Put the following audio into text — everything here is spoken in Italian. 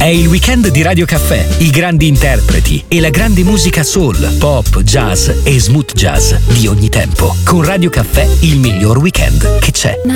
È il weekend di Radio Caffè, i grandi interpreti e la grande musica soul, pop, jazz e smooth jazz di ogni tempo. Con Radio Caffè il miglior weekend che c'è.